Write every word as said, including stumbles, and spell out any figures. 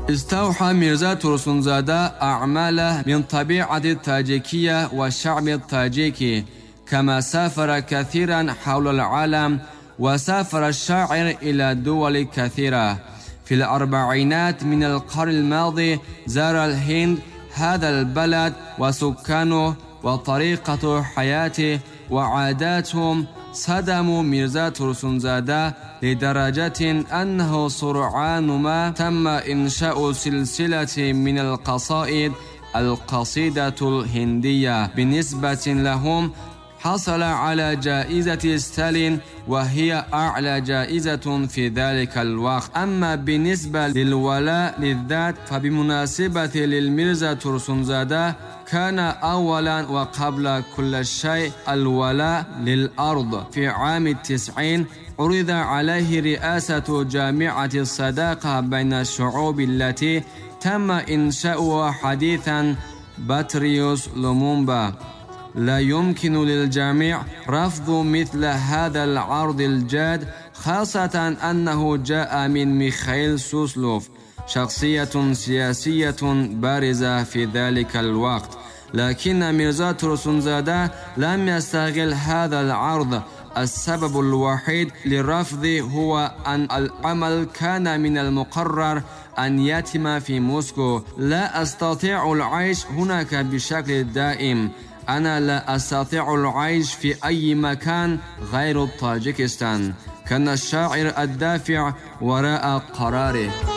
استوحى ميرزا ترسونزاده أعماله من طبيعة التاجيكية والشعب التاجيكي، كما سافر كثيرا حول العالم، وسافر الشاعر إلى دول كثيرة. في الأربعينات من القرن الماضي زار الهند هذا البلد وسكانه وطريقة حياته وعاداتهم صدموا ميرزا ترسونزاده لدرجة أنه سرعان ما تم إنشاء سلسلة من القصائد القصيدة الهندية بالنسبة لهم. حصل على جائزة ستالين وهي أعلى جائزة في ذلك الوقت. أما بالنسبة للولاء للذات فبمناسبة للميرزا ترسونزاده كان أولا وقبل كل شيء الولاء للأرض. في عام التسعين عرض عليه رئاسة جامعة الصداقة بين الشعوب التي تم إنشاؤها حديثا باتريوس لومومبا. لا يمكن للجميع رفض مثل هذا العرض الجاد، خاصة أنه جاء من ميخائيل سوسلوف، شخصية سياسية بارزة في ذلك الوقت. لكن ميرزا ترسونزاده لم يستغل هذا العرض. السبب الوحيد للرفض هو أن العمل كان من المقرر أن يتم في موسكو. لا أستطيع العيش هناك بشكل دائم. أنا لا أستطيع العيش في أي مكان غير طاجيكستان. كان الشاعر الدافع وراء قراره.